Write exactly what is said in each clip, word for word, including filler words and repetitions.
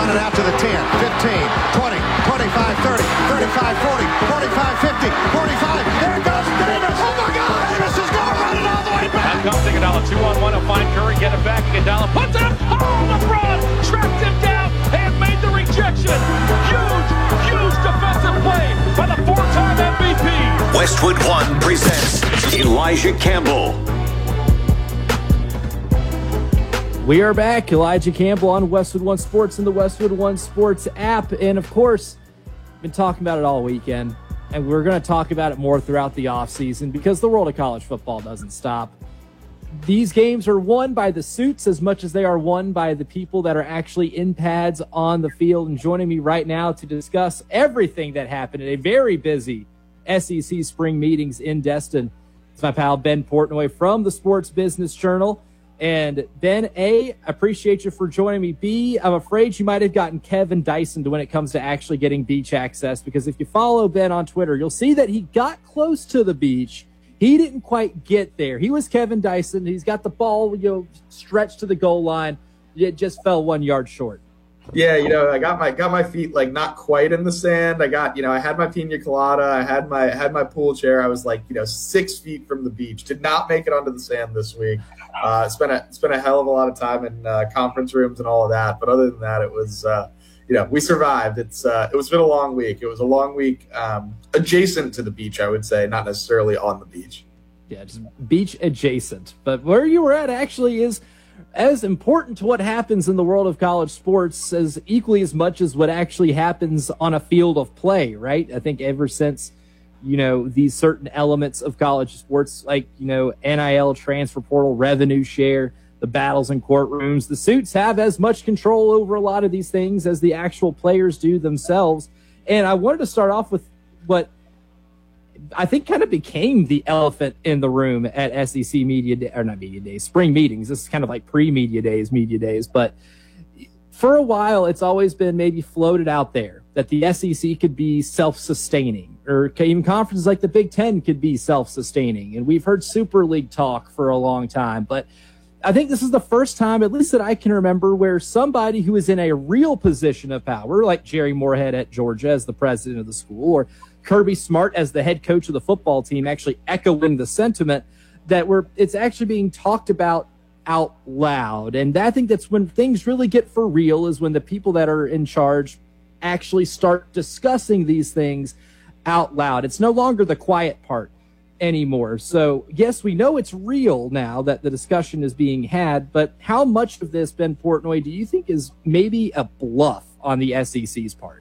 run it out to the ten, fifteen, twenty, twenty-five, thirty, thirty-five, forty, forty-five, fifty, forty-five. There goes Davis. Oh, my God. Davis is going to run it all the way back. Now comes Iguodala, two on one. He'll find Curry, get it back. Iguodala puts it up. Oh, LeBron tracked him down and made the rejection. Huge, huge defensive play by the four-time M V P. Westwood One presents Elijah Campbell. We are back. Elijah Campbell on Westwood One Sports and the Westwood One Sports app. And, of course, been talking about it all weekend. And we're going to talk about it more throughout the offseason because the world of college football doesn't stop. These games are won by the suits as much as they are won by the people that are actually in pads on the field. And joining me right now to discuss everything that happened at a very busy S E C spring meetings in Destin is my pal Ben Portnoy from the Sports Business Journal. And Ben, A, appreciate you for joining me. B, I'm afraid you might have gotten Kevin Dyson when it comes to actually getting beach access, because if you follow Ben on Twitter, you'll see that he got close to the beach. He didn't quite get there. He was Kevin Dyson. He's got the ball, you know, stretched to the goal line. It just fell one yard short. Yeah, you know, I got my got my feet like not quite in the sand. I got, you know, I had my pina colada, I had my had my pool chair. I was like, you know, six feet from the beach. Did not make it onto the sand this week. Uh, spent a spent a hell of a lot of time in uh, conference rooms and all of that. But other than that, it was, uh, you know, we survived. It's uh, it was been a long week. It was a long week um, adjacent to the beach, I would say, not necessarily on the beach. Yeah, just beach adjacent. But where you were at actually is as important to what happens in the world of college sports as equally as much as what actually happens on a field of play, right? I think ever since, you know, these certain elements of college sports, like, you know, N I L, transfer portal, revenue share, the battles in courtrooms, the suits have as much control over a lot of these things as the actual players do themselves. And I wanted to start off with what I think kind of became the elephant in the room at S E C media day, or not media days, spring meetings. This is kind of like pre-media days, media days. But for a while, it's always been maybe floated out there that the S E C could be self-sustaining, or even conferences like the Big Ten could be self-sustaining. And we've heard Super League talk for a long time. But I think this is the first time, at least that I can remember, where somebody who is in a real position of power, like Jerry Moorhead at Georgia as the president of the school, or Kirby Smart as the head coach of the football team, actually echoing the sentiment that we're it's actually being talked about out loud. And I think that's when things really get for real, is when the people that are in charge actually start discussing these things out loud. It's no longer the quiet part anymore. So yes, we know it's real now that the discussion is being had, but how much of this, Ben Portnoy, do you think is maybe a bluff on the S E C's part?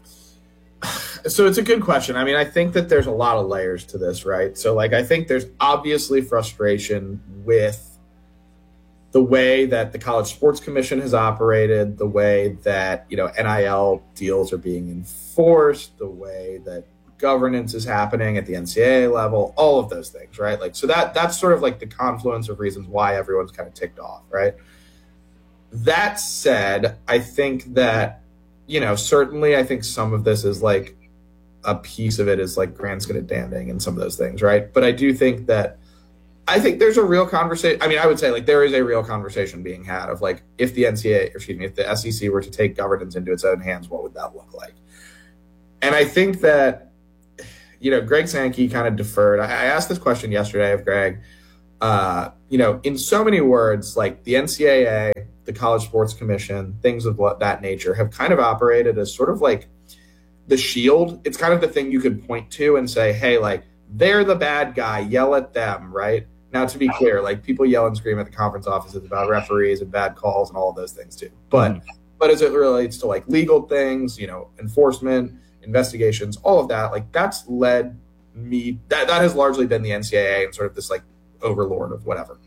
So it's a good question. I mean, I think that there's a lot of layers to this, right? So, like, I think there's obviously frustration with the way that the College Sports Commission has operated, the way that, you know, N I L deals are being enforced, the way that governance is happening at the N C double A level, all of those things, right? Like, so that that's sort of like the confluence of reasons why everyone's kind of ticked off, right? That said, I think that, you know, certainly I think some of this is like, a piece of it is like Grand Skinnet Danding and some of those things, right? But I do think that I think there's a real conversation. I mean, I would say like there is a real conversation being had of like, if the N C double A, excuse me, if the S E C were to take governance into its own hands, what would that look like? And I think that, you know, Greg Sankey kind of deferred. I, I asked this question yesterday of Greg, uh, you know, in so many words, like the N C double A, the College Sports Commission, things of that nature have kind of operated as sort of like the shield. It's kind of the thing you could point to and say, hey, like, they're the bad guy, yell at them, right? Now, to be clear, like, people yell and scream at the conference offices about referees and bad calls and all of those things too. But mm-hmm. but as it relates to like legal things, you know, enforcement, investigations, all of that, like that's led me, that, that has largely been the N C double A and sort of this like overlord of whatever.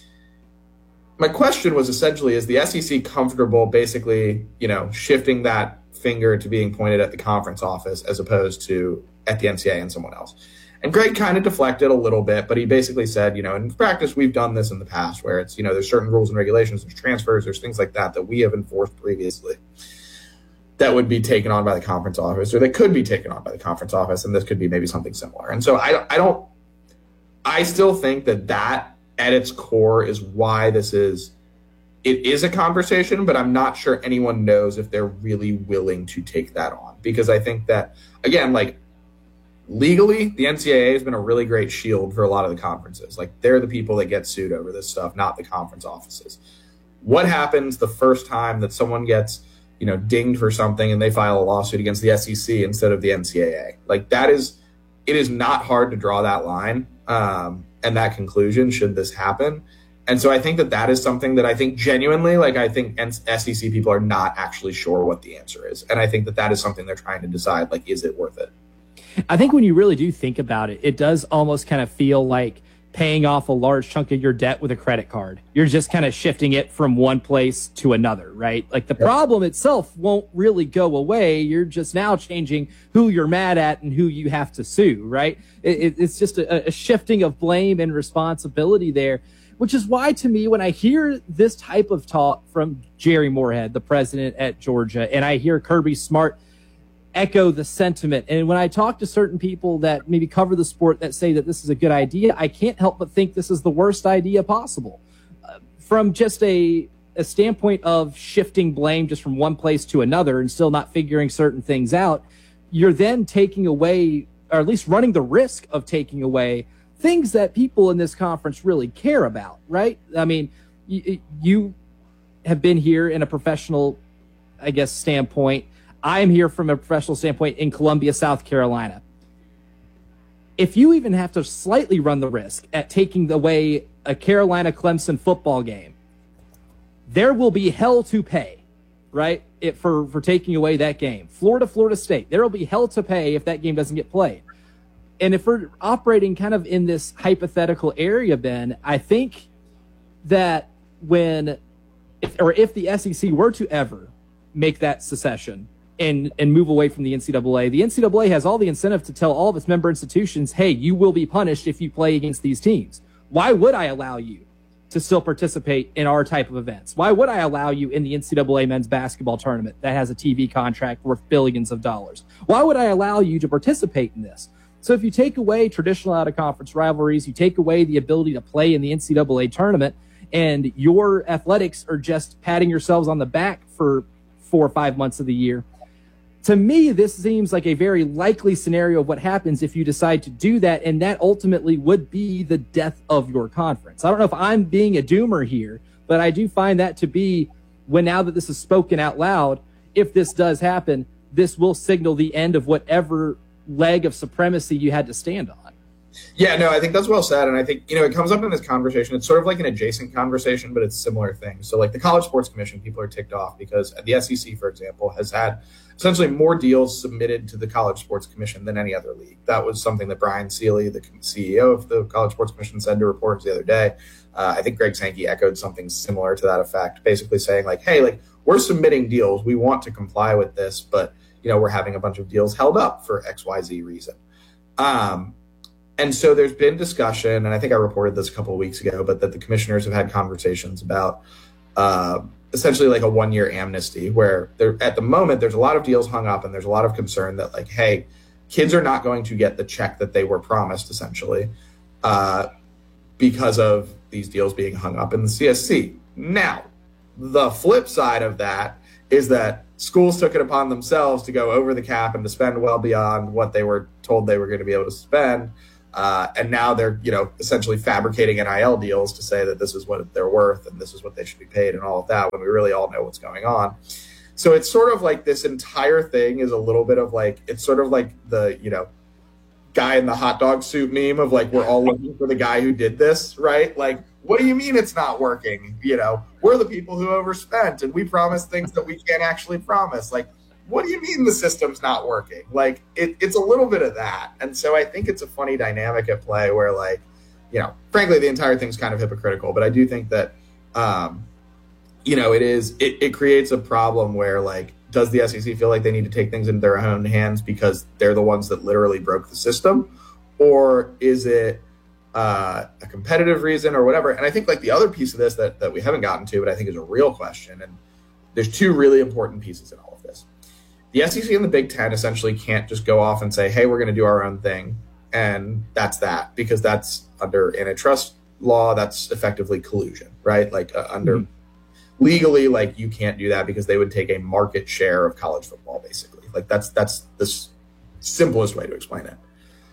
My question was essentially, is the S E C comfortable basically, you know, shifting that finger to being pointed at the conference office as opposed to at the N C double A and someone else? And Greg kind of deflected a little bit, but he basically said, you know, in practice, we've done this in the past where it's, you know, there's certain rules and regulations, there's transfers, there's things like that that we have enforced previously that would be taken on by the conference office, or that could be taken on by the conference office, and this could be maybe something similar. And so I, I don't, I still think that that at its core is why this is it is a conversation, but I'm not sure anyone knows if they're really willing to take that on. Because I think that, again, like legally, the N C double A has been a really great shield for a lot of the conferences. Like they're the people that get sued over this stuff, not the conference offices. What happens the first time that someone gets, you know, dinged for something and they file a lawsuit against the S E C instead of the N C double A? Like that is, it is not hard to draw that line um, and that conclusion should this happen. And so I think that that is something that I think genuinely, like I think S E C people are not actually sure what the answer is. And I think that that is something they're trying to decide, like, is it worth it? I think when you really do think about it, it does almost kind of feel like paying off a large chunk of your debt with a credit card. You're just kind of shifting it from one place to another, right? Like the problem itself won't really go away. You're just now changing who you're mad at and who you have to sue, right? It, it, it's just a, a shifting of blame and responsibility there, which is why to me, when I hear this type of talk from Jerry Moorhead, the president at Georgia, and I hear Kirby Smart echo the sentiment. And when I talk to certain people that maybe cover the sport that say that this is a good idea, I can't help but think this is the worst idea possible. Uh, from just a, a standpoint of shifting blame just from one place to another and still not figuring certain things out, you're then taking away, or at least running the risk of taking away, things that people in this conference really care about, right? I mean, you, you have been here in a professional, I guess, standpoint. I am here from a professional standpoint in Columbia, South Carolina. If you even have to slightly run the risk at taking away a Carolina-Clemson football game, there will be hell to pay, right, it, for, for taking away that game. Florida-Florida State, there will be hell to pay if that game doesn't get played. And if we're operating kind of in this hypothetical area, Ben, I think that when, if, or if the S E C were to ever make that secession, and and move away from the N C double A, the N C double A has all the incentive to tell all of its member institutions, hey, you will be punished if you play against these teams. Why would I allow you to still participate in our type of events? Why would I allow you in the N C double A men's basketball tournament that has a T V contract worth billions of dollars? Why would I allow you to participate in this? So if you take away traditional out-of-conference rivalries, you take away the ability to play in the N C double A tournament, and your athletics are just patting yourselves on the back for four or five months of the year, to me, this seems like a very likely scenario of what happens if you decide to do that, and that ultimately would be the death of your conference. I don't know if I'm being a doomer here, but I do find that to be, when now that this is spoken out loud, if this does happen, this will signal the end of whatever leg of supremacy you had to stand on. Yeah, no, I think that's well said. And I think, you know, it comes up in this conversation. It's sort of like an adjacent conversation, but it's a similar thing. So like the College Sports Commission, people are ticked off because the S E C, for example, has had essentially more deals submitted to the College Sports Commission than any other league. That was something that Brian Seeley, the C E O of the College Sports Commission, said to reporters the other day. Uh, I think Greg Sankey echoed something similar to that effect, basically saying like, hey, like we're submitting deals. We want to comply with this, but, you know, we're having a bunch of deals held up for X Y Z reason. Um, And so there's been discussion, and I think I reported this a couple of weeks ago, but that the commissioners have had conversations about uh, essentially like a one-year amnesty where there, at the moment there's a lot of deals hung up and there's a lot of concern that like, hey, kids are not going to get the check that they were promised essentially uh, because of these deals being hung up in the C S C. Now, the flip side of that is that schools took it upon themselves to go over the cap and to spend well beyond what they were told they were going to be able to spend. Uh, and now they're, you know, essentially fabricating N I L deals to say that this is what they're worth and this is what they should be paid and all of that when we really all know what's going on. So it's sort of like this entire thing is a little bit of like, it's sort of like the, you know, guy in the hot dog soup meme of like, we're all looking for the guy who did this, right? Like, what do you mean it's not working? You know, we're the people who overspent and we promise things that we can't actually promise. Like, what do you mean the system's not working? Like, it, it's a little bit of that. And so I think it's a funny dynamic at play where, like, you know, frankly, the entire thing's kind of hypocritical. But I do think that, um, you know, it is, it, it creates a problem where, like, does the S E C feel like they need to take things into their own hands because they're the ones that literally broke the system? Or is it uh, a competitive reason or whatever? And I think, like, the other piece of this that, that we haven't gotten to, but I think is a real question, and there's two really important pieces in all of this. The S E C and the Big Ten essentially can't just go off and say, hey, we're going to do our own thing, and that's that, because that's under antitrust law, that's effectively collusion, right? Like uh, under mm-hmm. legally, like, you can't do that because they would take a market share of college football, basically. Like, that's that's the s- simplest way to explain it.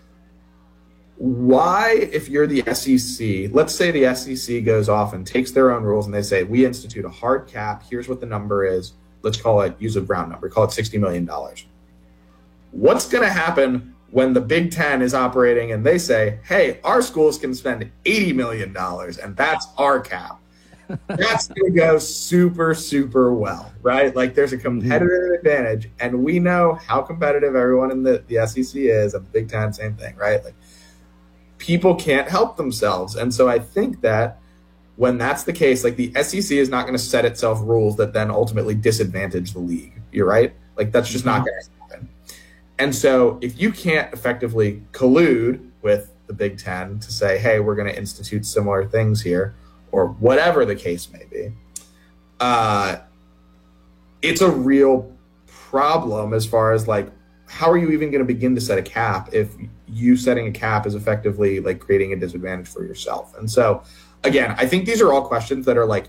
Why, if you're the S E C, let's say the S E C goes off and takes their own rules and they say, we institute a hard cap, here's what the number is, let's call it, use a round number, call it sixty million dollars. What's going to happen when the Big Ten is operating and they say, hey, our schools can spend eighty million dollars and that's our cap? That's going to go super, super well, right? Like, there's a competitive advantage, and we know how competitive everyone in the, the S E C is, and the Big Ten, same thing, right? Like, people can't help themselves. And so I think that when that's the case, like, the S E C is not going to set itself rules that then ultimately disadvantage the league. You're right. Like, that's just not going to happen. And so if you can't effectively collude with the Big Ten to say, hey, we're going to institute similar things here, or whatever the case may be, uh, it's a real problem as far as, like, how are you even going to begin to set a cap if you setting a cap is effectively, like, creating a disadvantage for yourself? And so, again, I think these are all questions that are, like,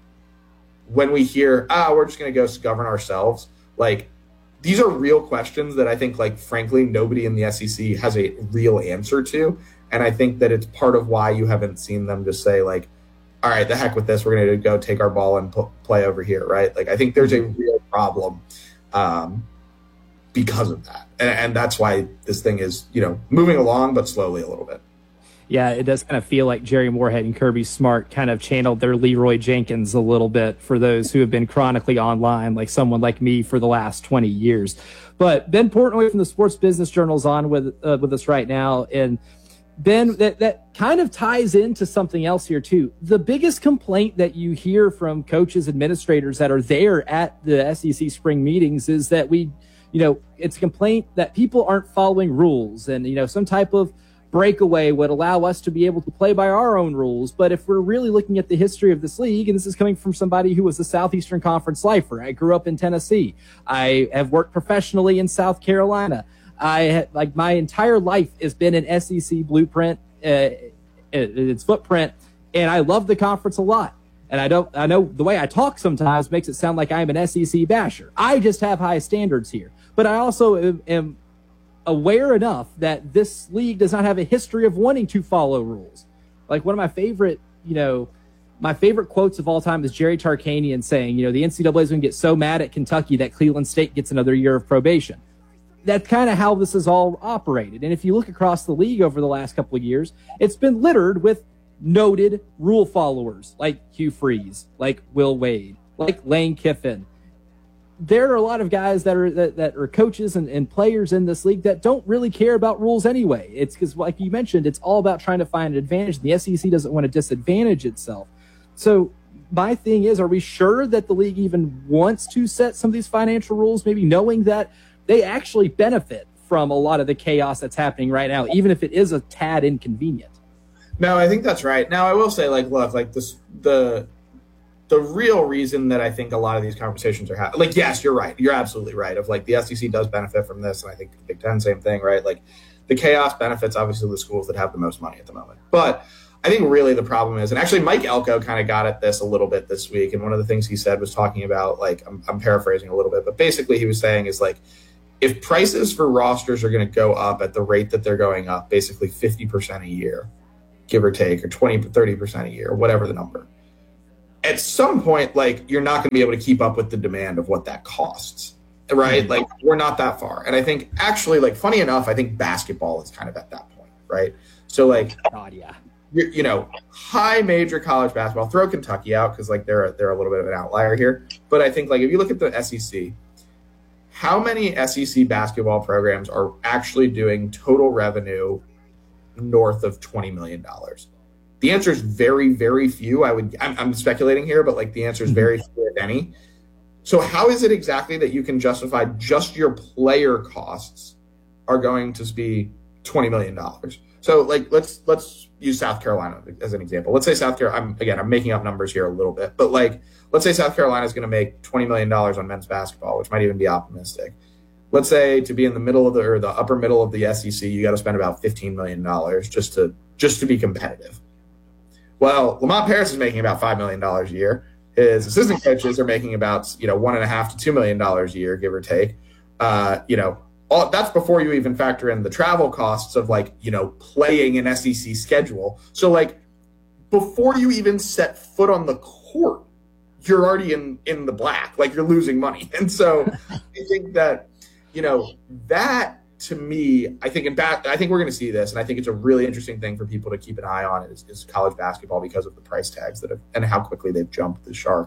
when we hear, ah, we're just going to go govern ourselves, like, these are real questions that I think, like, frankly, nobody in the S E C has a real answer to. And I think that it's part of why you haven't seen them just say, like, all right, the heck with this, we're going to go take our ball and p- play over here, right? Like, I think there's a real problem um, because of that. And, and that's why this thing is, you know, moving along, but slowly a little bit. Yeah, it does kind of feel like Jerry Moorhead and Kirby Smart kind of channeled their Leroy Jenkins a little bit for those who have been chronically online, like someone like me, for the last twenty years. But Ben Portnoy from the Sports Business Journal is on with uh, with us right now. And Ben, that, that kind of ties into something else here, too. The biggest complaint that you hear from coaches, administrators that are there at the S E C spring meetings is that we, you know, it's a complaint that people aren't following rules, and, you know, some type of breakaway would allow us to be able to play by our own rules. But if we're really looking at the history of this league, and this is coming from somebody who was a Southeastern Conference lifer, I grew up in Tennessee. I have worked professionally in South Carolina. I like my entire life has been an S E C blueprint, uh, its footprint, and I love the conference a lot. And I don't, I know the way I talk sometimes makes it sound like I'm an S E C basher. I just have high standards here, but I also am, am aware enough that this league does not have a history of wanting to follow rules. Like, one of my favorite, you know, my favorite quotes of all time is Jerry Tarkanian saying, you know, the N C double A is going to get so mad at Kentucky that Cleveland State gets another year of probation. That's kind of how this is all operated. And if you look across the league over the last couple of years, it's been littered with noted rule followers like Hugh Freeze, like Will Wade, like Lane Kiffin. There are a lot of guys that are that, that are coaches and, and players in this league that don't really care about rules anyway. It's because, like you mentioned, it's all about trying to find an advantage. The S E C doesn't want to disadvantage itself. So my thing is, are we sure that the league even wants to set some of these financial rules, maybe knowing that they actually benefit from a lot of the chaos that's happening right now, even if it is a tad inconvenient? No, I think that's right. Now, I will say, like, look, like this, the the real reason that I think a lot of these conversations are happening, like, yes, you're right. You're absolutely right. Of, like, the S E C does benefit from this, and I think the Big Ten, same thing, right? Like, the chaos benefits, obviously, the schools that have the most money at the moment. But I think really the problem is, and actually Mike Elko kind of got at this a little bit this week, and one of the things he said was talking about, like, I'm, I'm paraphrasing a little bit, but basically he was saying is, like, if prices for rosters are going to go up at the rate that they're going up, basically fifty percent a year, give or take, or twenty, thirty percent a year, or whatever the number, at some point, like, you're not going to be able to keep up with the demand of what that costs, right? Mm-hmm. Like, we're not that far. And I think actually, like, funny enough, I think basketball is kind of at that point, right? So, like, God, yeah. you, you know, high major college basketball, throw Kentucky out because, like, they're, they're a little bit of an outlier here. But I think, like, if you look at the S E C, how many S E C basketball programs are actually doing total revenue north of twenty million dollars? The answer is very, very few. I would, I'm, I'm speculating here, but, like, the answer is very few, if any. So how is it exactly that you can justify just your player costs are going to be twenty million dollars? So, like, let's let's use South Carolina as an example. Let's say South Carolina, I'm, again, I'm making up numbers here a little bit, but, like, let's say South Carolina is going to make twenty million dollars on men's basketball, which might even be optimistic. Let's say to be in the middle of the, or the upper middle of the S E C, you got to spend about fifteen million dollars just to, just to be competitive. Well, Lamont Paris is making about five million dollars a year, his assistant coaches are making about, you know, one and a half to two million dollars a year, give or take. Uh, you know, all, that's before you even factor in the travel costs of like, you know, playing an S E C schedule. So like before you even set foot on the court, you're already in, in the black, like you're losing money. And so I think that, you know, that to me, I think in back, I think we're going to see this. And I think it's a really interesting thing for people to keep an eye on is, is college basketball because of the price tags that have, and how quickly they've jumped the shark.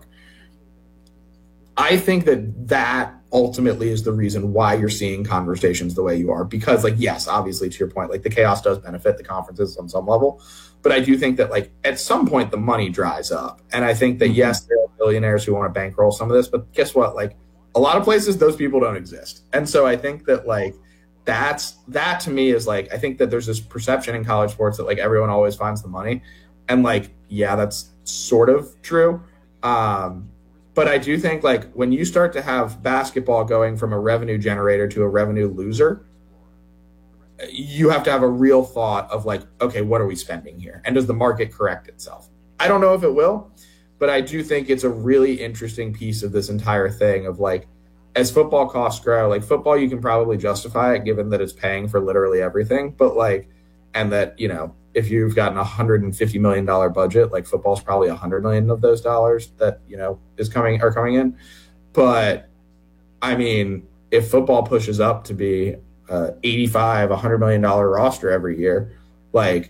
I think that that ultimately is the reason why you're seeing conversations the way you are, because like, yes, obviously to your point, like the chaos does benefit the conferences on some level, but I do think that like at some point the money dries up. And I think that yes, there are billionaires who want to bankroll some of this, but guess what? Like a lot of places, those people don't exist. And so I think that like, that's, that to me is like, I think that there's this perception in college sports that like everyone always finds the money. And like, yeah, that's sort of true. Um, But I do think like when you start to have basketball going from a revenue generator to a revenue loser, you have to have a real thought of like, okay, what are we spending here? And does the market correct itself? I don't know if it will, but I do think it's a really interesting piece of this entire thing of like, as football costs grow, like football, you can probably justify it given that it's paying for literally everything. But like, and that, you know, if you've got a one hundred fifty million dollars budget, like football's probably one hundred million of those dollars that, you know, is coming are coming in. But I mean, if football pushes up to be uh, eighty-five, one hundred million dollars roster every year, like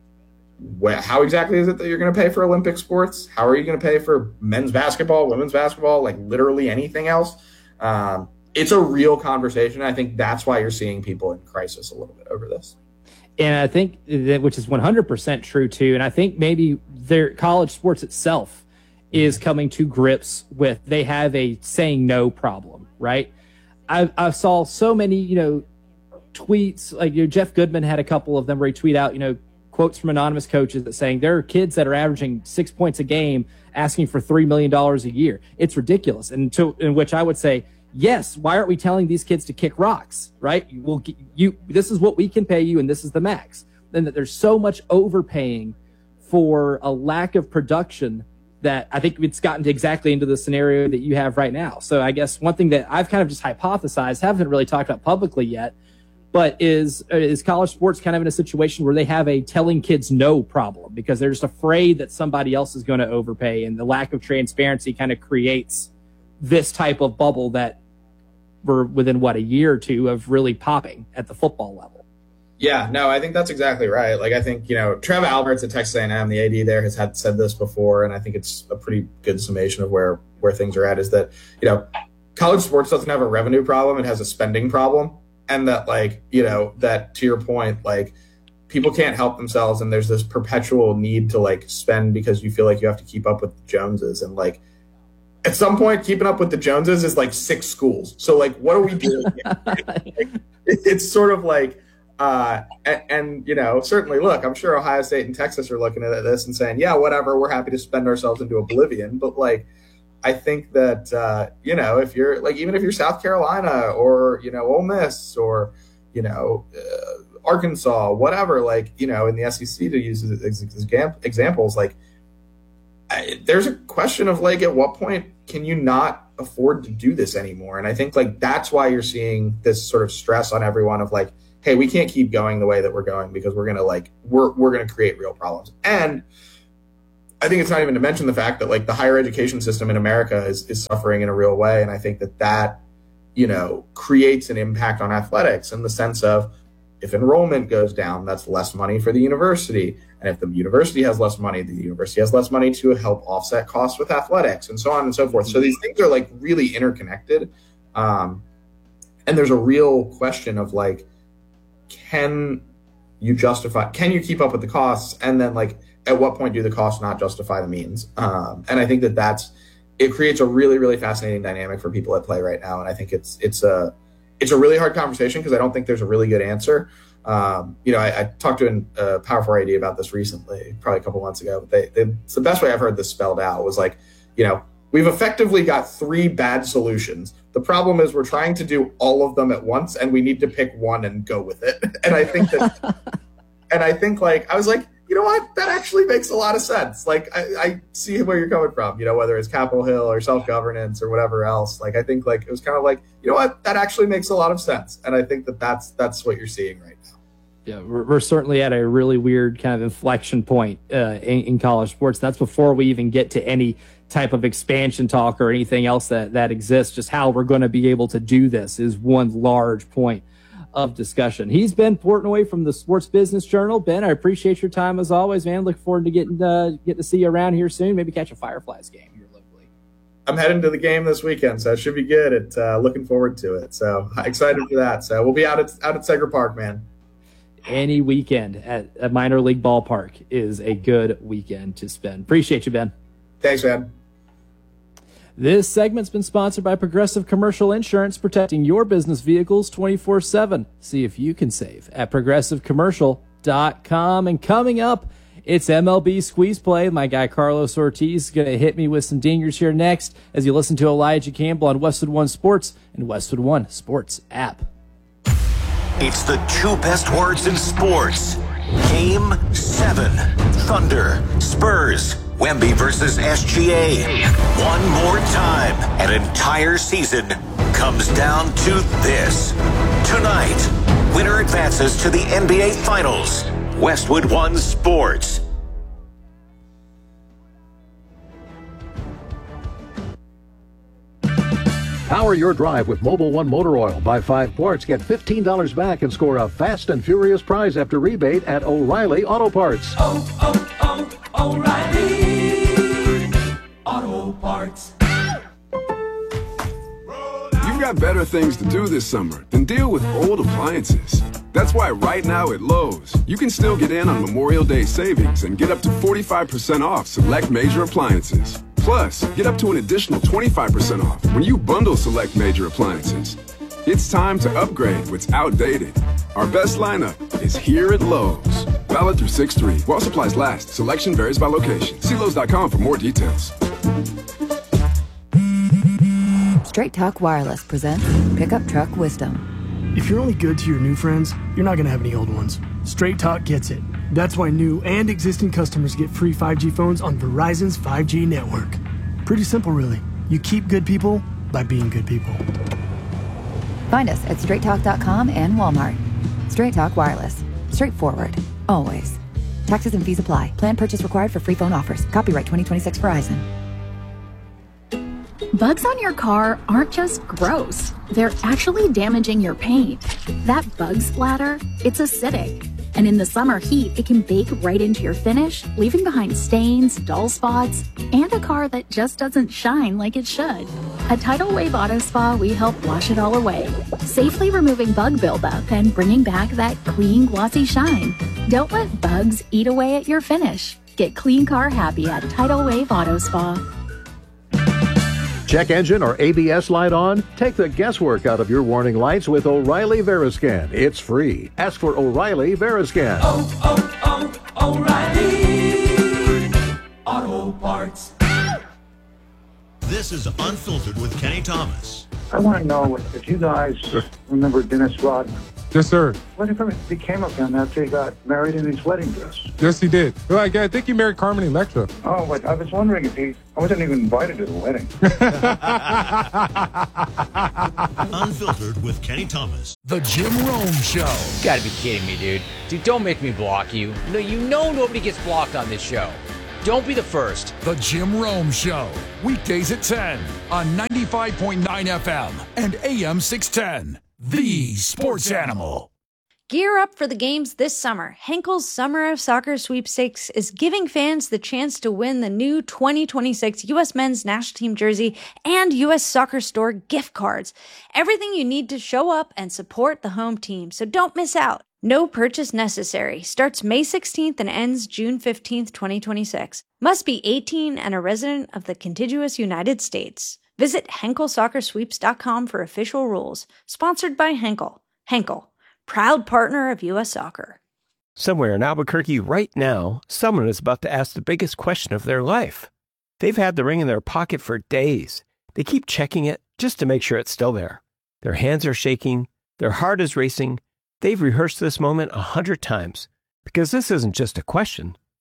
wh- how exactly is it that you're going to pay for Olympic sports? How are you going to pay for men's basketball, women's basketball, like literally anything else? Um, it's a real conversation. I think that's why you're seeing people in crisis a little bit over this. And I think that, which is one hundred percent true too. And I think maybe their college sports itself is coming to grips with, they have a saying no problem, right? I, I saw so many, you know, tweets, like you know, Jeff Goodman had a couple of them where he tweet out, you know, quotes from anonymous coaches that saying there are kids that are averaging six points a game asking for three million dollars a year. It's ridiculous. And to, in which I would say, yes, why aren't we telling these kids to kick rocks, right? You will you this is what we can pay you and this is the max. Then that there's so much overpaying for a lack of production that I think it's gotten to exactly into the scenario that you have right now. So I guess one thing that I've kind of just hypothesized, haven't really talked about publicly yet, but is is college sports kind of in a situation where they have a telling kids no problem because they're just afraid that somebody else is going to overpay, and the lack of transparency kind of creates this type of bubble that we're within, what, a year or two of really popping at the football level. Yeah, no, I think that's exactly right. Like, I think, you know, Trev Alberts at Texas A and M, the A D there, has had said this before, and I think it's a pretty good summation of where, where things are at, is that, you know, college sports doesn't have a revenue problem, it has a spending problem. And that, like, you know, that to your point, like, people can't help themselves, and there's this perpetual need to, like, spend because you feel like you have to keep up with the Joneses. And, like, at some point, keeping up with the Joneses is like six schools. So, like, what are we doing? Like, it's sort of like, uh, and, and, you know, certainly, look, I'm sure Ohio State and Texas are looking at this and saying, yeah, whatever, we're happy to spend ourselves into oblivion. But, like, I think that, uh, you know, if you're, like, even if you're South Carolina or, you know, Ole Miss or, you know, uh, Arkansas, whatever, like, you know, in the S E C to use as, as, as examples, like, I, there's a question of, like, at what point can you not afford to do this anymore? And I think, like, that's why you're seeing this sort of stress on everyone of, like, hey, we can't keep going the way that we're going because we're going to, like, we're, we're going to create real problems. And I think it's not even to mention the fact that, like, the higher education system in America is, is suffering in a real way. And I think that that, you know, creates an impact on athletics in the sense of, if enrollment goes down, that's less money for the university. And if the university has less money, the university has less money to help offset costs with athletics and so on and so forth. So these things are, like, really interconnected. Um, and there's a real question of, like, can you justify, can you keep up with the costs? And then, like, at what point do the costs not justify the means? Um, and I think that that's, it creates a really, really fascinating dynamic for people at play right now. And I think it's, it's a, it's a really hard conversation because I don't think there's a really good answer. Um, you know, I, I talked to a uh, Power four A D about this recently, probably a couple months ago, but they, they, it's the best way I've heard this spelled out was like, you know, we've effectively got three bad solutions. The problem is we're trying to do all of them at once and we need to pick one and go with it. And I think that, and I think like, I was like, you know what, that actually makes a lot of sense. Like, I, I see where you're coming from, you know, whether it's Capitol Hill or self-governance or whatever else. Like, I think like it was kind of like, you know what, that actually makes a lot of sense. And I think that that's, that's what you're seeing right now. Yeah, we're, we're certainly at a really weird kind of inflection point uh, in, in college sports. That's before we even get to any type of expansion talk or anything else that, that exists. Just how we're going to be able to do this is one large point of discussion. He's Ben Portnoy from the Sports Business Journal. Ben, I appreciate your time as always, man. Look forward to getting uh, getting to see you around here soon. Maybe catch a Fireflies game here locally. I'm heading to the game this weekend, so it should be good. It, uh, looking forward to it. So excited for that. So we'll be out at out at Seger Park, man. Any weekend at a minor league ballpark is a good weekend to spend. Appreciate you, Ben. Thanks, man. This segment's been sponsored by Progressive Commercial Insurance, protecting your business vehicles twenty-four seven. See if you can save at progressive commercial dot com. And coming up, it's M L B Squeeze Play. My guy Carlos Ortiz is going to hit me with some dingers here next as you listen to Elijah Campbell on Westwood One Sports and Westwood One Sports app. It's the two best words in sports. Game seven. Thunder, Spurs, Wemby versus S G A. One more time, an entire season comes down to this. Tonight, winner advances to the N B A Finals. Westwood One Sports. Power your drive with Mobil One Motor Oil. Buy five quarts, get fifteen dollars back and score a fast and furious prize after rebate at O'Reilly Auto Parts. Oh, oh, oh, O'Reilly Auto Parts. You've got better things to do this summer than deal with old appliances. That's why right now at Lowe's, you can still get in on Memorial Day savings and get up to forty-five percent off select major appliances. Plus, get up to an additional twenty-five percent off when you bundle select major appliances. It's time to upgrade what's outdated. Our best lineup is here at Lowe's. Valid through six three. While supplies last, selection varies by location. See Lowe's dot com for more details. Straight Talk Wireless presents Pickup Truck Wisdom. If you're only good to your new friends, you're not going to have any old ones. Straight Talk gets it. That's why new and existing customers get free five G phones on Verizon's five G network. Pretty simple, really. You keep good people by being good people. Find us at straight talk dot com and Walmart. Straight Talk Wireless. Straightforward. Always. Taxes and fees apply. Plan purchase required for free phone offers. Copyright twenty twenty-six Verizon. Bugs on your car aren't just gross. They're actually damaging your paint. That bug splatter, it's acidic. And in the summer heat, it can bake right into your finish, leaving behind stains, dull spots, and a car that just doesn't shine like it should. At Tidal Wave Auto Spa, we help wash it all away, safely removing bug buildup and bringing back that clean, glossy shine. Don't let bugs eat away at your finish. Get clean car happy at Tidal Wave Auto Spa. Check engine or A B S light on? Take the guesswork out of your warning lights with O'Reilly Veriscan. It's free. Ask for O'Reilly Veriscan. Oh, oh, oh, O'Reilly Auto Parts. This is Unfiltered with Kenny Thomas. I want to know if you guys remember Dennis Rodman. Yes, sir. Whatever became of him after he got married in his wedding dress? Yes, he did. Well, I, I think he married Carmen Electra. Oh, but I was wondering if he... I wasn't even invited to the wedding. Unfiltered with Kenny Thomas. The Jim Rome Show. You gotta be kidding me, dude. Dude, don't make me block you. No, you know nobody gets blocked on this show. Don't be the first. The Jim Rome Show. Weekdays at ten on ninety-five point nine F M and A M six ten. The Sports Animal. Gear up for the games this summer. Henkel's Summer of Soccer Sweepstakes is giving fans the chance to win the new twenty twenty-six U S Men's National Team jersey and U S Soccer Store gift cards. Everything you need to show up and support the home team, so don't miss out. No purchase necessary. Starts May sixteenth and ends June fifteenth, twenty twenty-six. Must be eighteen and a resident of the contiguous United States. Visit Henkel Soccer Sweeps dot com for official rules. Sponsored by Henkel. Henkel, proud partner of U S Soccer. Somewhere in Albuquerque right now, someone is about to ask the biggest question of their life. They've had the ring in their pocket for days. They keep checking it just to make sure it's still there. Their hands are shaking. Their heart is racing. They've rehearsed this moment a hundred times because this isn't just a question.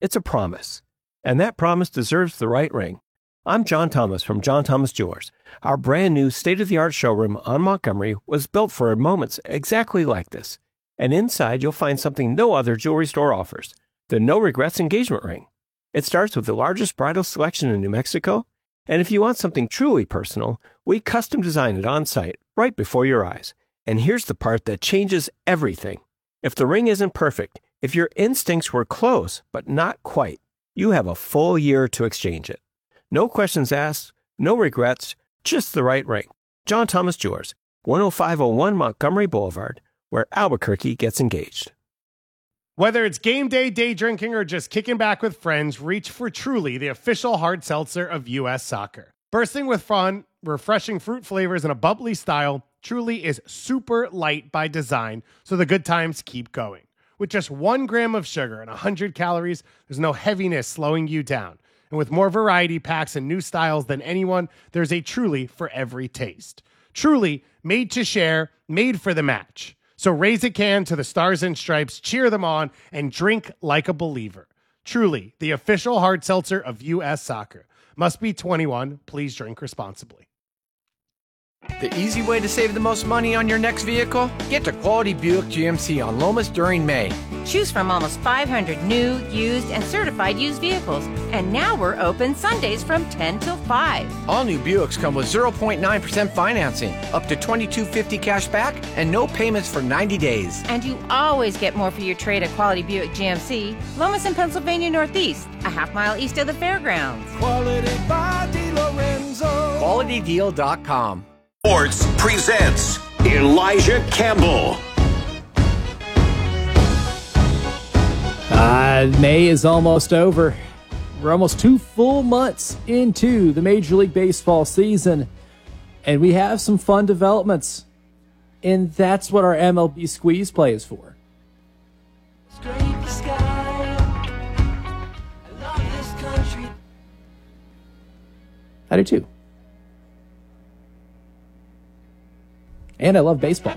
It's a promise. And that promise deserves the right ring. I'm John Thomas from John Thomas Jewelers. Our brand new state-of-the-art showroom on Montgomery was built for moments exactly like this. And inside, you'll find something no other jewelry store offers, the No Regrets engagement ring. It starts with the largest bridal selection in New Mexico, and if you want something truly personal, we custom design it on site, right before your eyes. And here's the part that changes everything. If the ring isn't perfect, if your instincts were close, but not quite, you have a full year to exchange it. No questions asked, no regrets, just the right ring. John Thomas Jewelers, one oh five oh one Montgomery Boulevard, where Albuquerque gets engaged. Whether it's game day, day drinking, or just kicking back with friends, reach for Truly, the official hard seltzer of U S Soccer. Bursting with fun, refreshing fruit flavors, and a bubbly style, Truly is super light by design, so the good times keep going. With just one gram of sugar and one hundred calories, there's no heaviness slowing you down. And with more variety packs and new styles than anyone, there's a Truly for every taste. Truly, made to share, made for the match. So raise a can to the Stars and Stripes, cheer them on, and drink like a believer. Truly, the official hard seltzer of U S Soccer. Must be twenty-one. Please drink responsibly. The easy way to save the most money on your next vehicle? Get to Quality Buick G M C on Lomas during May. Choose from almost five hundred new, used, and certified used vehicles. And now we're open Sundays from ten till five. All new Buicks come with zero point nine percent financing, up to twenty-two fifty cash back, and no payments for ninety days. And you always get more for your trade at Quality Buick G M C, Lomas in Pennsylvania Northeast, a half mile east of the fairgrounds. Quality by DeLorenzo. Quality Deal dot com. Sports presents Elijah Campbell. Uh, May is almost over. We're almost two full months into the Major League Baseball season, and we have some fun developments, and that's what our M L B Squeeze Play is for. I do too. And I love baseball.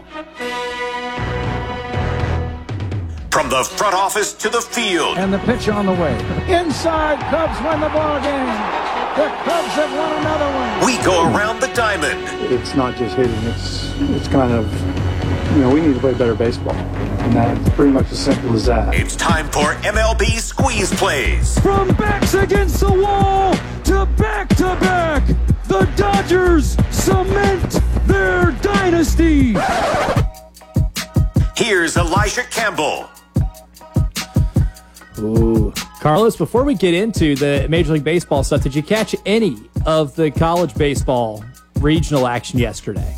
From the front office to the field. And the pitch on the way. Inside, Cubs win the ball game. The Cubs have won another one. We go around the diamond. It's not just hitting. It's it's kind of, you know, we need to play better baseball. And that's pretty much as simple as that. It's time for M L B Squeeze Plays. From backs against the wall to back to back, the Dodgers cement their dynasty. Here's Elijah Campbell. Ooh. Carlos, before we get into the Major League Baseball stuff, did you catch any of the college baseball regional action yesterday?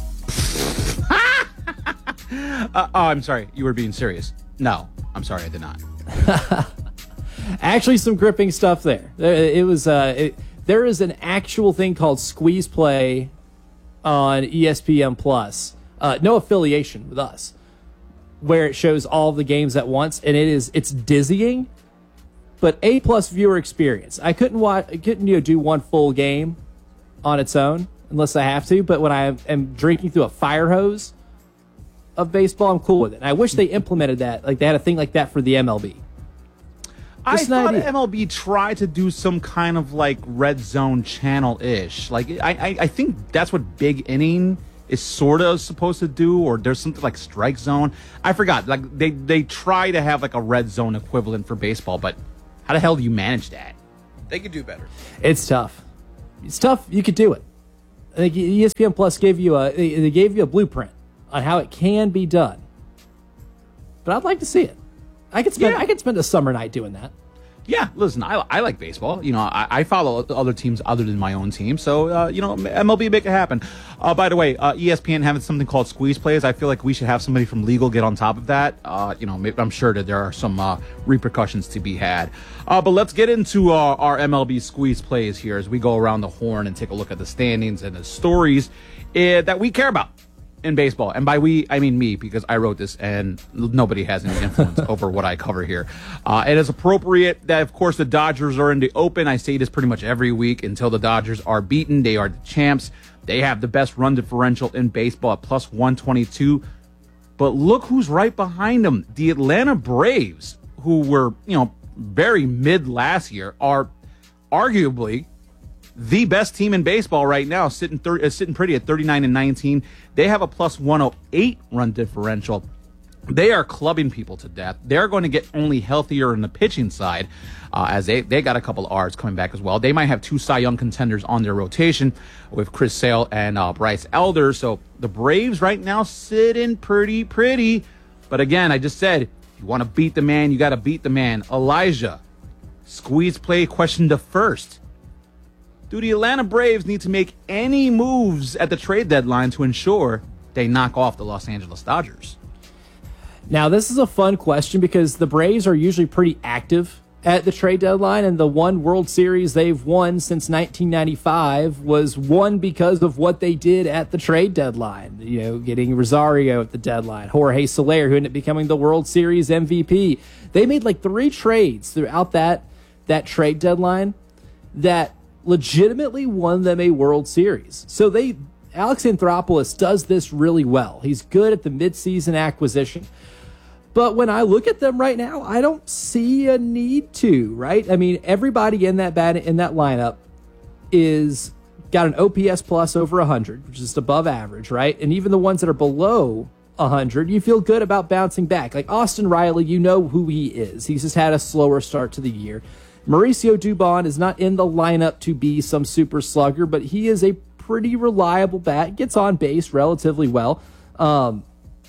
uh, oh, I'm sorry. You were being serious. No, I'm sorry. I did not. Actually, some gripping stuff there. It was uh, it, there is an actual thing called Squeeze Play on E S P N Plus. Uh, no affiliation with us, where it shows all the games at once, and it is it's dizzying, but A plus viewer experience. I couldn't watch, I couldn't you know, do one full game on its own unless I have to. But when I am drinking through a fire hose of baseball, I'm cool with it. And I wish they implemented that, like they had a thing like that for the M L B. Just I thought M L B tried to do some kind of like red zone channel ish. Like I, I, I think that's what Big Inning is sort of supposed to do, or there's something like Strike Zone. I forgot. Like they, they try to have like a red zone equivalent for baseball, but how the hell do you manage that? They could do better. It's tough. It's tough. You could do it. I think E S P N Plus gave you a they gave you a blueprint on how it can be done. But I'd like to see it. I could spend yeah. I could spend a summer night doing that. Yeah, listen, I, I like baseball. You know, I, I follow other teams other than my own team. So, uh, you know, M L B make it happen. Uh, by the way, uh, E S P N having something called Squeeze Plays. I feel like we should have somebody from legal get on top of that. Uh, you know, I'm sure that there are some uh, repercussions to be had. Uh, but let's get into uh, our M L B Squeeze Plays here as we go around the horn and take a look at the standings and the stories uh, that we care about in baseball. And by we, I mean me, because I wrote this and nobody has any influence over what I cover here. Uh, it is appropriate that, of course, the Dodgers are in the open. I say this pretty much every week until the Dodgers are beaten. They are the champs. They have the best run differential in baseball at plus one twenty-two. But look who's right behind them. The Atlanta Braves, who were, you know, very mid last year, are arguably the best team in baseball right now, sitting thir- uh, sitting pretty at thirty-nine and nineteen. They have a plus one oh eight run differential. They are clubbing people to death. They're going to get only healthier in the pitching side, uh, as they, they got a couple of R's coming back as well. They might have two Cy Young contenders on their rotation with Chris Sale and uh, Bryce Elder. So the Braves right now sitting pretty pretty. But again, I just said, if you want to beat the man, you got to beat the man. Elijah, squeeze play question to first. Do the Atlanta Braves need to make any moves at the trade deadline to ensure they knock off the Los Angeles Dodgers? Now, this is a fun question because the Braves are usually pretty active at the trade deadline, and the one World Series they've won since nineteen ninety-five was won because of what they did at the trade deadline. You know, getting Rosario at the deadline, Jorge Soler, who ended up becoming the World Series M V P. They made like three trades throughout that that trade deadline that legitimately won them a World Series. So they Alex Anthopoulos does this really well. He's good at the midseason acquisition. But when I look at them right now, I don't see a need to, right? I mean, everybody in that bat in that lineup is got an O P S plus over one hundred, which is just above average, right? And even the ones that are below one hundred, you feel good about bouncing back. Like Austin Riley, you know who he is. He's just had a slower start to the year. Mauricio Dubon is not in the lineup to be some super slugger, but he is a pretty reliable bat, gets on base relatively well. Um,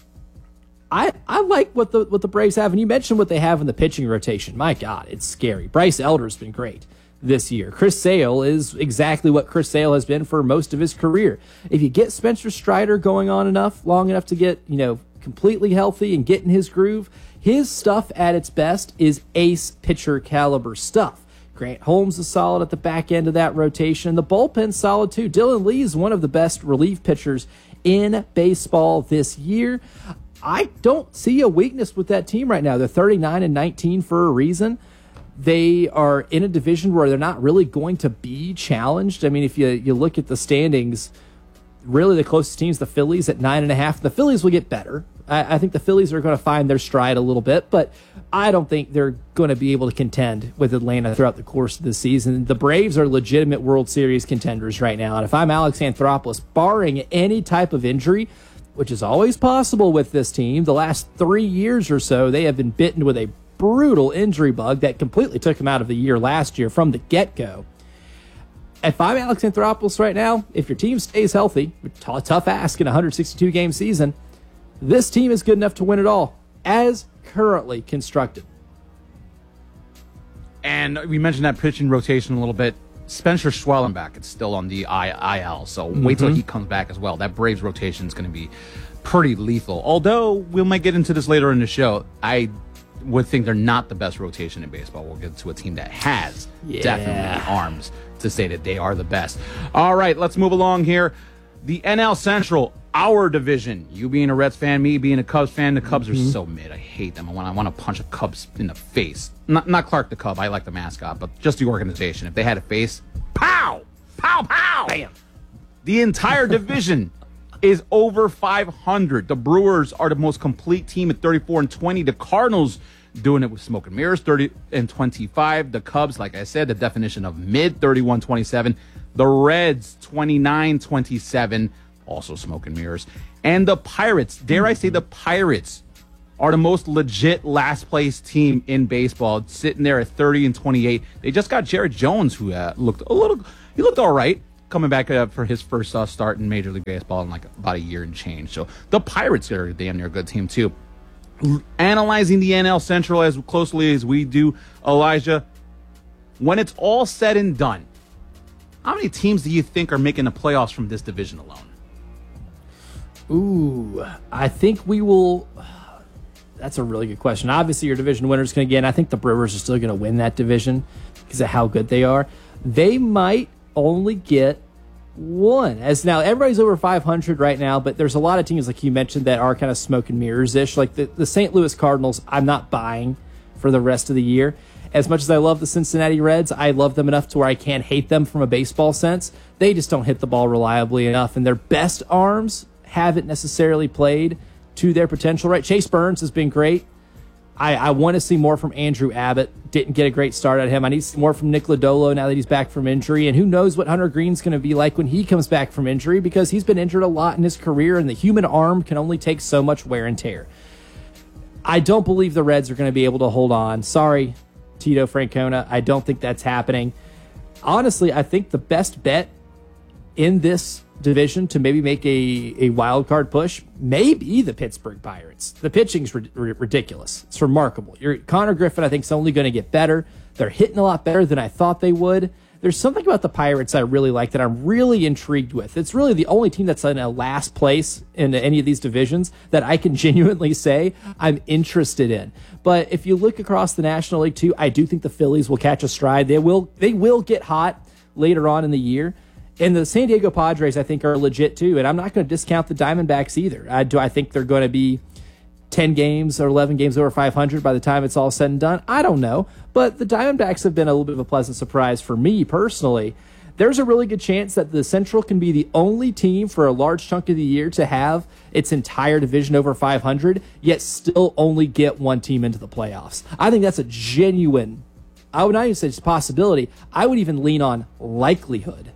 I I like what the what the Braves have, and you mentioned what they have in the pitching rotation. My God, it's scary. Bryce Elder's been great this year. Chris Sale is exactly what Chris Sale has been for most of his career. If you get Spencer Strider going on enough, long enough to get, you know, completely healthy and get in his groove, his stuff at its best is ace pitcher caliber stuff. Grant Holmes is solid at the back end of that rotation. The bullpen's solid too. Dylan Lee is one of the best relief pitchers in baseball this year. I don't see a weakness with that team right now. They're thirty-nine and nineteen for a reason. They are in a division where they're not really going to be challenged. I mean, if you, you look at the standings, really the closest team's the Phillies at nine and a half. The Phillies will get better. I, I think the Phillies are going to find their stride a little bit, but I don't think they're going to be able to contend with Atlanta throughout the course of the season. The Braves are legitimate World Series contenders right now, and if I'm Alex Anthopoulos, barring any type of injury, which is always possible with this team, the last three years or so, they have been bitten with a brutal injury bug that completely took them out of the year last year from the get-go. If I'm Alex Anthopoulos right now, if your team stays healthy, t- tough ask in a one hundred sixty-two game season, this team is good enough to win it all, as currently constructed. And we mentioned that pitching rotation a little bit. Spencer Schwellenbach is still on the I L, so mm-hmm. wait till he comes back as well. That Braves rotation is going to be pretty lethal. Although we might get into this later in the show, I would think they're not the best rotation in baseball. We'll get to a team that has yeah. definitely arms to say that they are the best. All right, let's move along here. The N L Central, our division. You being a Reds fan, me being a Cubs fan. The Cubs mm-hmm. are so mid. I hate them. I want, I want to punch a Cubs in the face. Not, not Clark the Cub. I like the mascot, but just the organization. If they had a face, pow, pow, pow. Bam. The entire division is over five hundred. The Brewers are the most complete team at thirty-four and twenty. The Cardinals doing it with smoke and mirrors, thirty and twenty-five. The Cubs, like I said, the definition of mid, thirty-one twenty-seven. The Reds, twenty-nine twenty-seven, also smoke and mirrors. And the Pirates, dare I say the Pirates, are the most legit last place team in baseball, sitting there at thirty and twenty-eight. They just got Jared Jones, who uh, looked a little, he looked all right, coming back uh, for his first uh, start in Major League Baseball in like about a year and change. So the Pirates are damn near a good team too. Analyzing the N L Central as closely as we do, Elijah, when it's all said and done, how many teams do you think are making the playoffs from this division alone? Ooh, I think we will. That's a really good question. Obviously, your division winners can again. I think the Brewers are still going to win that division because of how good they are. They might only get one. As now, everybody's over five hundred right now, but there's a lot of teams, like you mentioned, that are kind of smoke and mirrors-ish. Like the, the Saint Louis Cardinals, I'm not buying for the rest of the year. As much as I love the Cincinnati Reds, I love them enough to where I can't hate them from a baseball sense. They just don't hit the ball reliably enough, and their best arms haven't necessarily played to their potential, right? Chase Burns has been great. I, I want to see more from Andrew Abbott. Didn't get a great start at him. I need to see more from Nick Lodolo now that he's back from injury. And who knows what Hunter Green's going to be like when he comes back from injury, because he's been injured a lot in his career, and the human arm can only take so much wear and tear. I don't believe the Reds are going to be able to hold on. Sorry, Tito Francona. I don't think that's happening. Honestly, I think the best bet in this division to maybe make a, a wild card push may be the Pittsburgh Pirates. The pitching's ri- ri- ridiculous. It's remarkable. Your Connor Griffin, I think, is only going to get better. They're hitting a lot better than I thought they would. There's something about the Pirates I really like that I'm really intrigued with. It's really the only team that's in a last place in any of these divisions that I can genuinely say I'm interested in. But if you look across the National League too, I do think the Phillies will catch a stride. They will they will get hot later on in the year. And the San Diego Padres, I think, are legit too. And I'm not going to discount the Diamondbacks either. I, do I think they're going to be ten games or eleven games over five hundred by the time it's all said and done? I don't know. But the Diamondbacks have been a little bit of a pleasant surprise for me personally. There's a really good chance that the Central can be the only team for a large chunk of the year to have its entire division over five hundred, yet still only get one team into the playoffs. I think that's a genuine, I would not even say it's a possibility. I would even lean on likelihood.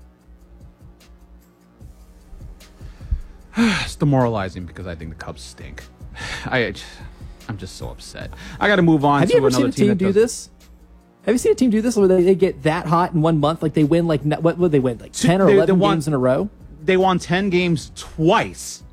It's demoralizing because I think the Cubs stink. I, I'm just so upset. I got to move on Have to you ever another seen a team, team do does, this? Have you seen a team do this where they, they get that hot in one month? Like they win, like what would they win? Like ten or they, eleven they won, games in a row? They won ten games twice.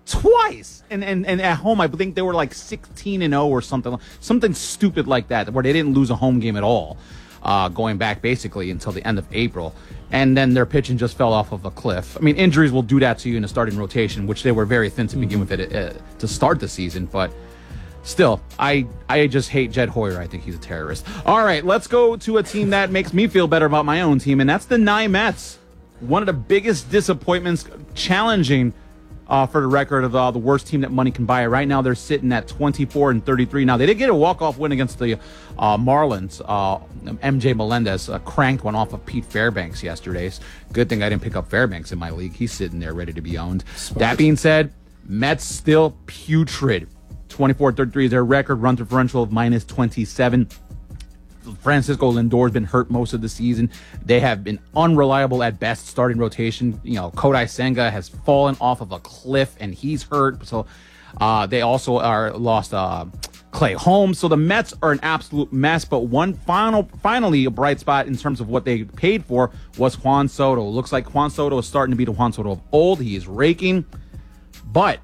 Twice. And, and and at home, I think they were like sixteen and oh or something. Something stupid like that, where they didn't lose a home game at all, uh, going back basically until the end of April. And then their pitching just fell off of a cliff. I mean, injuries will do that to you in a starting rotation, which they were very thin to begin with it, uh, to start the season. But still, I I just hate Jed Hoyer. I think he's a terrorist. All right, let's go to a team that makes me feel better about my own team, and that's the Nye Mets. One of the biggest disappointments, challenging uh, for the record of uh, the worst team that money can buy. Right now, they're sitting at twenty-four and thirty-three. Now, they did get a walk-off win against the uh, Marlins. Uh, M J Melendez uh, cranked one off of Pete Fairbanks yesterday. Good thing I didn't pick up Fairbanks in my league. He's sitting there ready to be owned. Smart. That being said, Mets still putrid. twenty-four thirty-three is their record. Run differential of minus twenty-seven. Francisco Lindor's been hurt most of the season. They have been unreliable at best starting rotation. You know, Kodai Senga has fallen off of a cliff and he's hurt. So uh, they also are lost uh, Clay Holmes. So the Mets are an absolute mess. But one final, finally, a bright spot in terms of what they paid for was Juan Soto. Looks like Juan Soto is starting to be the Juan Soto of old. He is raking. But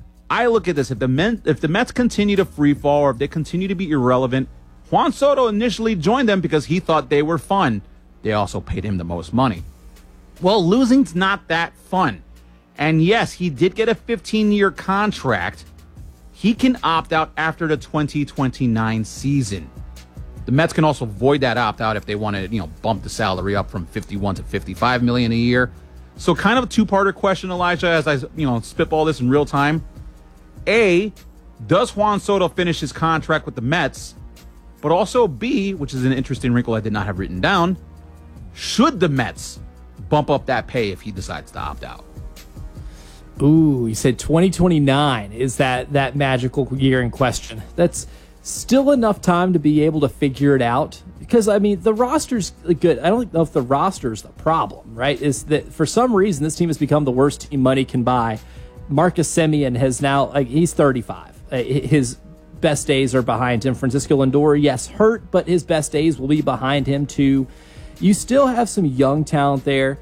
I look at this. If the Men, if the Mets continue to free fall, or if they continue to be irrelevant, Juan Soto initially joined them because he thought they were fun. They also paid him the most money. Well, losing's not that fun. And yes, he did get a fifteen-year contract. He can opt out after the twenty twenty-nine season. The Mets can also void that opt-out if they want to, you know, bump the salary up from fifty-one to fifty-five million a year. So kind of a two-parter question, Elijah, as I, you know, spitball this in real time. A, does Juan Soto finish his contract with the Mets? But also B, which is an interesting wrinkle I did not have written down, should the Mets bump up that pay if he decides to opt out? Ooh, you said twenty twenty-nine is that, that magical year in question. That's still enough time to be able to figure it out. Because, I mean, the roster's good. I don't know if the roster's the problem, right? Is that for some reason this team has become the worst team money can buy. Marcus Semien has now, like, he's thirty-five. Uh, his best days are behind him. Francisco Lindor, yes, hurt, but his best days will be behind him too. You still have some young talent there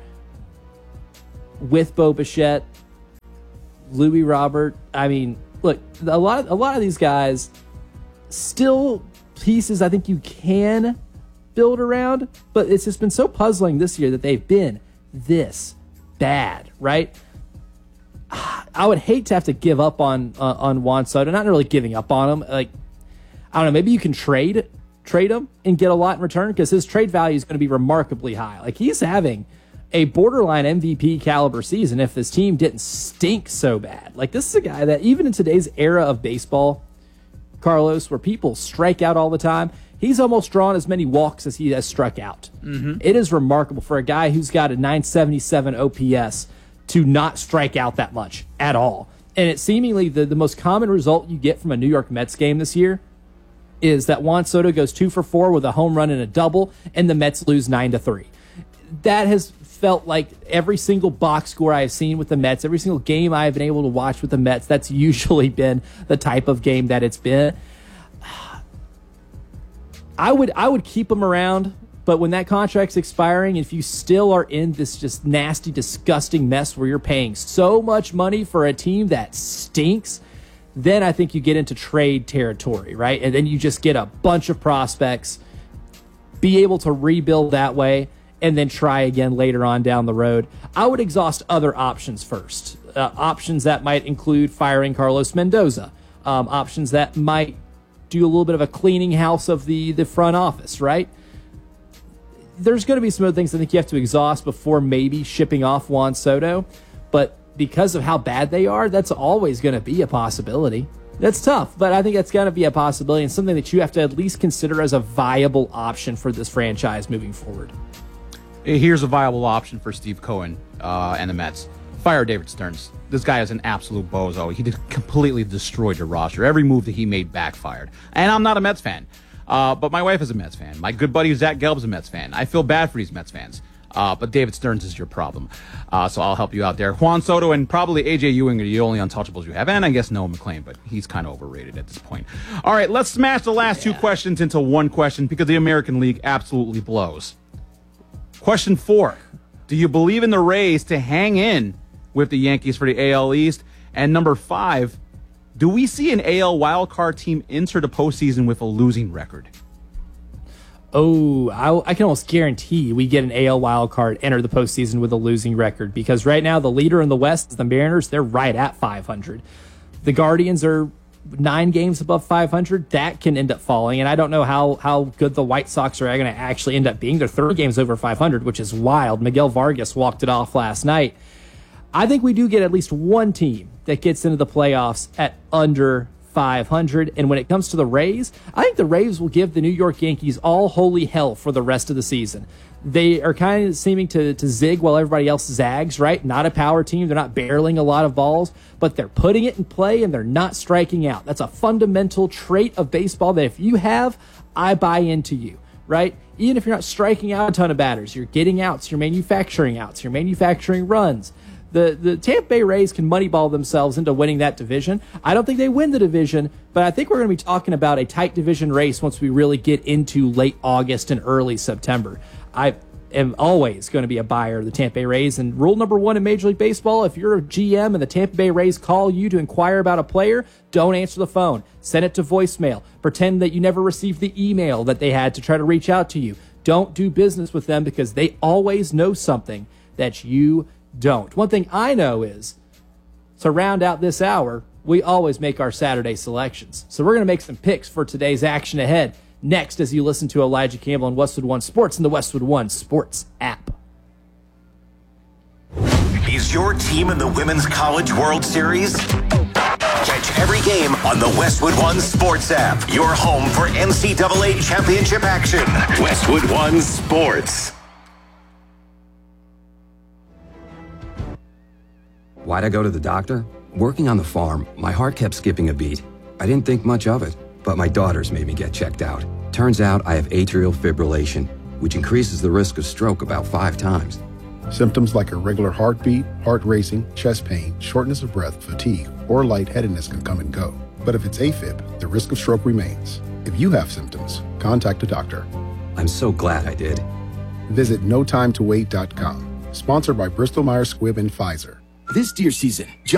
with Bo Bichette, Louis Robert. I mean, look, a lot of, a lot of these guys still pieces I think you can build around, but it's just been so puzzling this year that they've been this bad, right? I would hate to have to give up on uh, on Juan Soto. Not really giving up on him. Like, I don't know. Maybe you can trade trade him and get a lot in return because his trade value is going to be remarkably high. Like, he's having a borderline M V P caliber season if this team didn't stink so bad. Like, this is a guy that even in today's era of baseball, Carlos, where people strike out all the time, he's almost drawn as many walks as he has struck out. Mm-hmm. It is remarkable for a guy who's got a nine seventy-seven O P S to not strike out that much at all. And it's seemingly the, the most common result you get from a New York Mets game this year is that Juan Soto goes two for four with a home run and a double, and the Mets lose nine to three. That has felt like every single box score I have seen with the Mets, every single game I have been able to watch with the Mets, that's usually been the type of game that it's been. I would I would keep him around, but when that contract's expiring, if you still are in this just nasty, disgusting mess where you're paying so much money for a team that stinks, then I think you get into trade territory, right? And then you just get a bunch of prospects, be able to rebuild that way, and then try again later on down the road. I would exhaust other options first. Uh, options that might include firing Carlos Mendoza. Um, options that might do a little bit of a cleaning house of the, the front office, right? There's going to be some other things I think you have to exhaust before maybe shipping off Juan Soto. But because of how bad they are, that's always going to be a possibility. That's tough, but I think that's going to be a possibility and something that you have to at least consider as a viable option for this franchise moving forward. Here's a viable option for Steve Cohen uh, and the Mets. Fire David Stearns. This guy is an absolute bozo. He just completely destroyed your roster. Every move that he made backfired. And I'm not a Mets fan, uh, but my wife is a Mets fan. My good buddy Zach Gelb is a Mets fan. I feel bad for these Mets fans, uh, but David Stearns is your problem. Uh, so I'll help you out there. Juan Soto and probably A J Ewing are the only untouchables you have. And I guess Noah McClain, but he's kind of overrated at this point. All right, let's smash the last yeah. two questions into one question because the American League absolutely blows. Question four. Do you believe in the Rays to hang in with the Yankees for the A L East? And number five, do we see an A L wildcard team enter the postseason with a losing record? Oh, I, I can almost guarantee we get an A L wildcard enter the postseason with a losing record because right now the leader in the West, the Mariners, they're right at five hundred. The Guardians are nine games above five hundred. That can end up falling, and I don't know how, how good the White Sox are going to actually end up being. They're thirty games over five hundred, which is wild. Miguel Vargas walked it off last night. I think we do get at least one team that gets into the playoffs at under five hundred. And when it comes to the Rays, I think the Rays will give the New York Yankees all holy hell for the rest of the season. They are kind of seeming to, to zig while everybody else zags, right? Not a power team. They're not barreling a lot of balls, but they're putting it in play and they're not striking out. That's a fundamental trait of baseball that if you have, I buy into you, right? Even if you're not striking out a ton of batters, you're getting outs, you're manufacturing outs, you're manufacturing runs. The the Tampa Bay Rays can moneyball themselves into winning that division. I don't think they win the division, but I think we're going to be talking about a tight division race once we really get into late August and early September. I am always going to be a buyer of the Tampa Bay Rays. And rule number one in Major League Baseball, if you're a G M and the Tampa Bay Rays call you to inquire about a player, don't answer the phone. Send it to voicemail. Pretend that you never received the email that they had to try to reach out to you. Don't do business with them because they always know something that you don't. One thing I know is to round out this hour, we always make our Saturday selections. So we're going to make some picks for today's action ahead next as you listen to Elijah Campbell and Westwood One Sports and the Westwood One Sports app. Is your team in the Women's College World Series? Catch every game on the Westwood One Sports app, your home for N C double A championship action. Westwood One Sports. Why'd I go to the doctor? Working on the farm, my heart kept skipping a beat. I didn't think much of it, but my daughters made me get checked out. Turns out I have atrial fibrillation, which increases the risk of stroke about five times. Symptoms like irregular heartbeat, heart racing, chest pain, shortness of breath, fatigue, or lightheadedness can come and go. But if it's AFib, the risk of stroke remains. If you have symptoms, contact a doctor. I'm so glad I did. Visit no time to wait dot com. Sponsored by Bristol Myers Squibb and Pfizer. This deer season,